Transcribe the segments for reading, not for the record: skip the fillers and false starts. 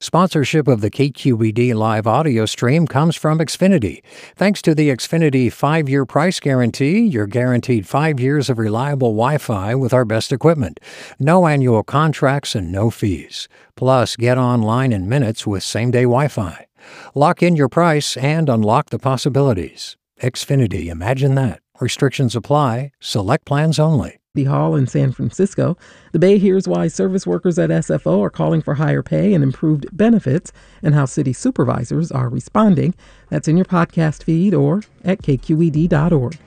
Sponsorship of the KQED live audio stream comes from Xfinity. Thanks to the Xfinity 5-year price guarantee, you're guaranteed 5 years of reliable Wi-Fi with our best equipment. No annual contracts and no fees. Plus, get online in minutes with same-day Wi-Fi. Lock in your price and unlock the possibilities. Xfinity, imagine that. Restrictions apply. Select plans only. Hall in San Francisco. The Bay hears why service workers at SFO are calling for higher pay and improved benefits and how city supervisors are responding. That's in your podcast feed or at kqed.org.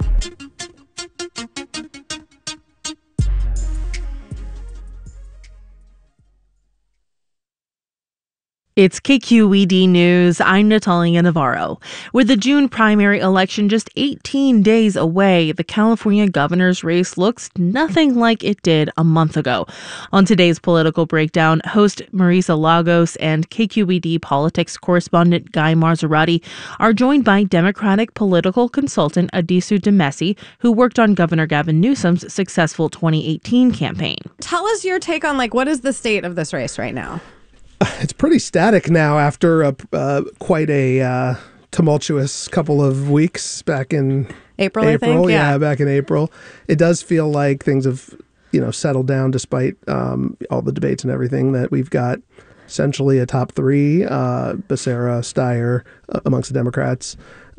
It's KQED News. I'm Natalia Navarro. With the June primary election just 18 days away, the California governor's race looks nothing like it did a month ago. On today's Political Breakdown, host Marisa Lagos and KQED politics correspondent Guy Marzorati are joined by Democratic political consultant Adisu Demesi, who worked on Governor Gavin Newsom's successful 2018 campaign. Tell us your take on what is the state of this race right now? It's pretty static now after quite a tumultuous couple of weeks back in April, I think. Yeah, back in April. It does feel like things have, settled down despite all the debates and everything. That we've got essentially a top three: Becerra, Steyer amongst the Democrats,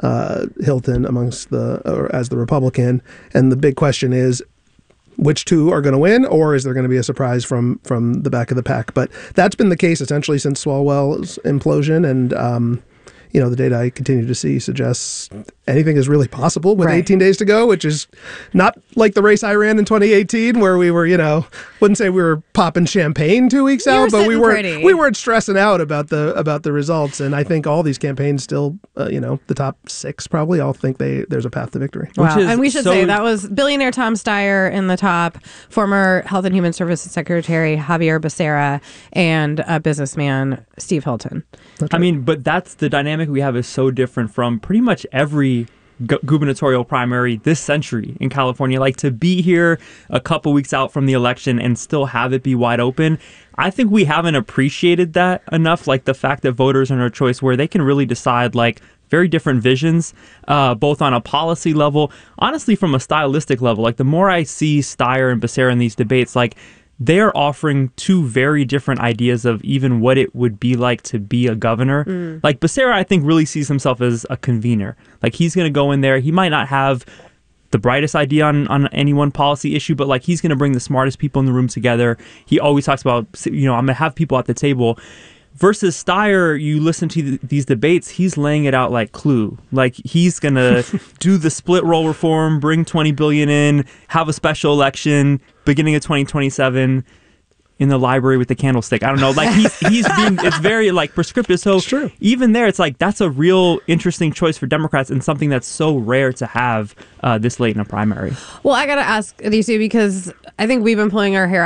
Hilton as the Republican, and the big question is, which two are going to win, or is there going to be a surprise from the back of the pack? But that's been the case essentially since Swalwell's implosion, and the data I continue to see suggests anything is really possible with 18 days to go, which is not like the race I ran in 2018 where we were, wouldn't say we were popping champagne 2 weeks out, but we weren't stressing out about the results. And I think all these campaigns still, the top six probably all think there's a path to victory. Wow. And we should say that was billionaire Tom Steyer in the top, former Health and Human Services Secretary Javier Becerra, and businessman Steve Hilton. I mean, but that's the dynamic we have is so different from pretty much every gubernatorial primary this century in California. Like, to be here a couple weeks out from the election and still have it be wide open, I think we haven't appreciated that enough. Like, the fact that voters are in a choice where they can really decide very different visions, both on a policy level, honestly from a stylistic level. Like, the more I see Steyer and Becerra in these debates, they're offering two very different ideas of even what it would be like to be a governor. Becerra, I think, really sees himself as a convener. He's going to go in there. He might not have the brightest idea on any one policy issue, but he's going to bring the smartest people in the room together. He always talks about, I'm going to have people at the table. Versus Steyer, you listen to these debates, he's laying it out like Clue. He's going to do the split roll reform, bring $20 billion in, have a special election, beginning of 2027, in the library with the candlestick. I don't know. He's being, it's very prescriptive. So it's true. Even there, it's that's a real interesting choice for Democrats and something that's so rare to have this late in a primary. Well, I got to ask these two because I think we've been pulling our hair